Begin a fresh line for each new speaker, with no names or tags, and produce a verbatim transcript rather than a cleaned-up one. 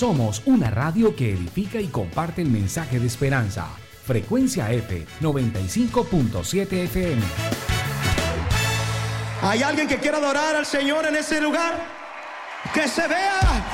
somos una radio que edifica y comparte el mensaje de esperanza. Frecuencia F noventa y cinco punto siete F M.
¿Hay alguien que quiera adorar al Señor en ese lugar? ¡Que se vea!